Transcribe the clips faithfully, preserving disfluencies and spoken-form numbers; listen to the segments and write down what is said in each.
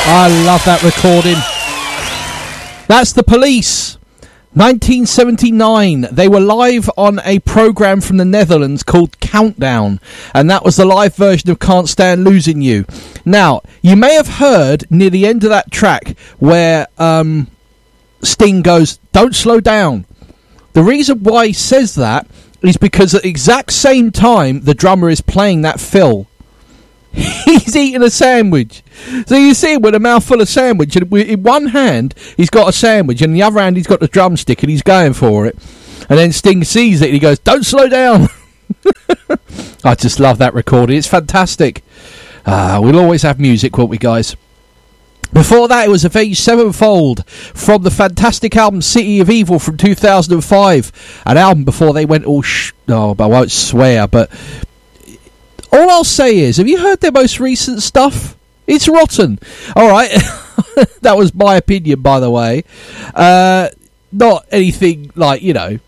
I love that recording. That's The Police. nineteen seventy-nine. They were live on a programme from the Netherlands called Countdown, and that was the live version of Can't Stand Losing You. Now, you may have heard near the end of that track where um, Sting goes, "Don't slow down." The reason why he says that is because at the exact same time the drummer is playing that fill, he's eating a sandwich. So you see him with a mouthful of sandwich, and in one hand he's got a sandwich, and in the other hand he's got the drumstick, and he's going for it. And then Sting sees it, and he goes, "Don't slow down." I just love that recording. It's fantastic. Uh, we'll always have music, won't we, guys? Before that, it was Avenged Sevenfold from the fantastic album City of Evil from two thousand five. An album before they went all sh... Oh, I won't swear, but all I'll say is, have you heard their most recent stuff? It's rotten. All right. That was my opinion, by the way. Uh, not anything like, you know.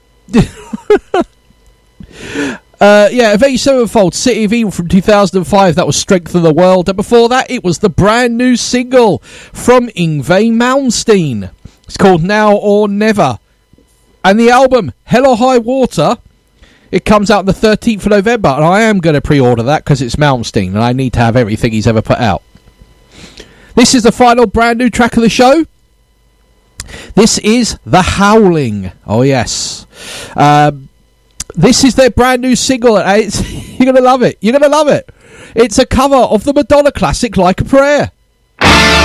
uh, yeah, Avenged Sevenfold, City of Evil from two thousand five. That was Strength of the World. And before that, it was the brand new single from Yngwie Malmsteen. It's called Now or Never. And the album, Hell or High Water, it comes out on the thirteenth of November. And I am going to pre-order that because it's Malmsteen and I need to have everything he's ever put out. This is the final brand new track of the show. This is The Howling. Oh, yes. Um, this is their brand new single. It's, you're going to love it. You're going to love it. It's a cover of the Madonna classic Like a Prayer.